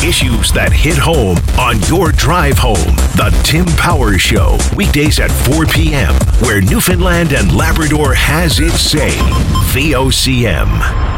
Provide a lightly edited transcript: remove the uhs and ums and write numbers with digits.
Issues that hit home on your drive home. The Tim Powers Show, weekdays at 4 p.m., where Newfoundland and Labrador has its say. VOCM.